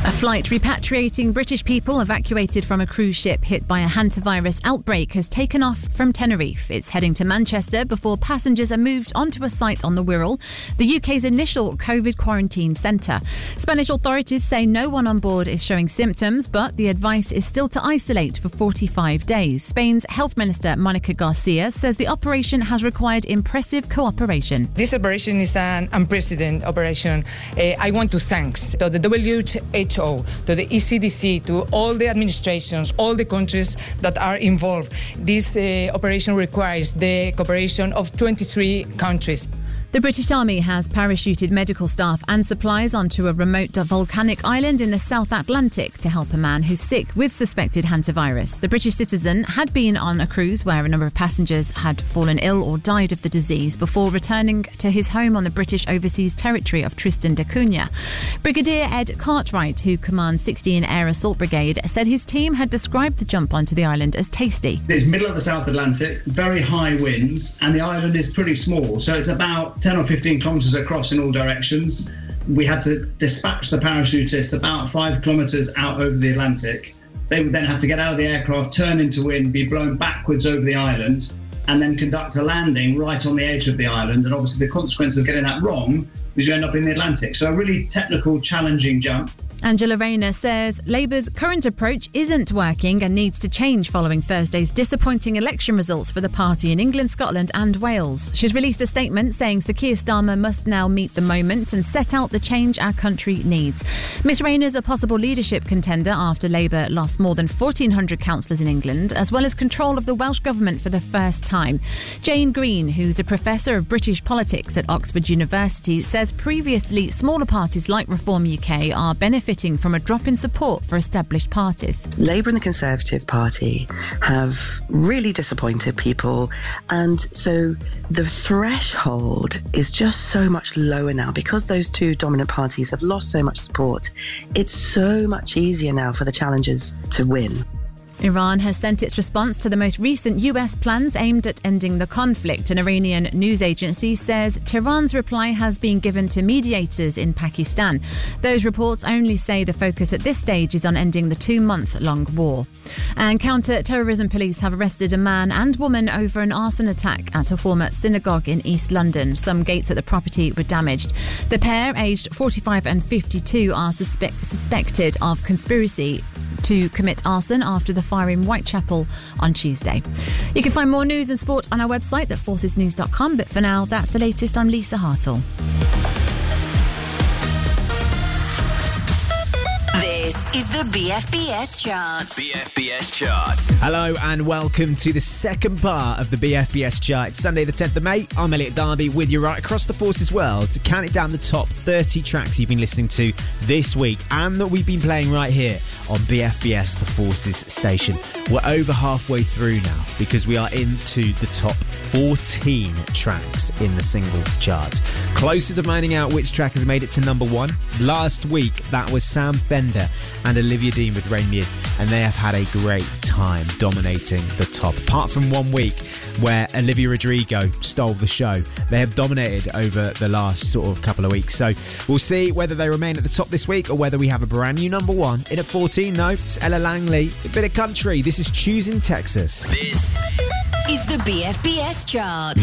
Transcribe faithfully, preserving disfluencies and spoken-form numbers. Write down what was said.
A flight repatriating British people evacuated from a cruise ship hit by a hantavirus outbreak has taken off from Tenerife. It's heading to Manchester before passengers are moved onto a site on the Wirral, the U K's initial COVID quarantine centre. Spanish authorities say no one on board is showing symptoms, but the advice is still to isolate for forty-five days. Spain's Health Minister Monica Garcia says the operation has required impressive cooperation. This operation is an unprecedented operation. Uh, I want to thank to the W H O, to the E C D C, to all the administrations, all the countries that are involved. This uh, operation requires the cooperation of twenty-three countries. The British Army has parachuted medical staff and supplies onto a remote volcanic island in the South Atlantic to help a man who's sick with suspected hantavirus. The British citizen had been on a cruise where a number of passengers had fallen ill or died of the disease before returning to his home on the British overseas territory of Tristan da Cunha. Brigadier Ed Cartwright, who commands sixteen Air Assault Brigade, said his team had described the jump onto the island as tasty. It's middle of the South Atlantic, very high winds, and the island is pretty small, so it's about ten or fifteen kilometres across in all directions. We had to dispatch the parachutists about five kilometres out over the Atlantic. They would then have to get out of the aircraft, turn into wind, be blown backwards over the island, and then conduct a landing right on the edge of the island. And obviously the consequence of getting that wrong is you end up in the Atlantic. So a really technical, challenging jump. Angela Rayner says Labour's current approach isn't working and needs to change following Thursday's disappointing election results for the party in England, Scotland and Wales. She's released a statement saying Sir Keir Starmer must now meet the moment and set out the change our country needs. Miss Rayner's a possible leadership contender after Labour lost more than fourteen hundred councillors in England, as well as control of the Welsh Government for the first time. Jane Green, who's a professor of British politics at Oxford University, says previously smaller parties like Reform U K are benefiting from a drop in support for established parties. Labour and the Conservative Party have really disappointed people, and so the threshold is just so much lower now because those two dominant parties have lost so much support. It's so much easier now for the challengers to win. Iran has sent its response to the most recent U S plans aimed at ending the conflict. An Iranian news agency says Tehran's reply has been given to mediators in Pakistan. Those reports only say the focus at this stage is on ending the two-month-long war. And counter-terrorism police have arrested a man and woman over an arson attack at a former synagogue in East London. Some gates at the property were damaged. The pair, aged forty-five and fifty-two, are suspect- suspected of conspiracy to commit arson after the fire in Whitechapel on Tuesday. You can find more news and sport on our website at forces news dot com, but for now, that's the latest. I'm Lisa Hartle. This is the B F B S Chart. B F B S Chart. Hello and welcome to the second part of the B F B S Chart. It's Sunday the tenth of May. I'm Elliot Darby with you right across the Forces world to count it down the top thirty tracks you've been listening to this week and that we've been playing right here on B F B S, the Forces station. We're over halfway through now because we are into the top fourteen tracks in the singles chart. Closer to finding out which track has made it to number one. Last week, that was Sam Fender and Olivia Dean with Rain Me In, and they have had a great time dominating the top. Apart from one week where Olivia Rodrigo stole the show, they have dominated over the last sort of couple of weeks. So we'll see whether they remain at the top this week or whether we have a brand new number one. In at fourteen, though, it's Ella Langley, a bit of country. This is Choosing Texas. This is the B F B S Chart.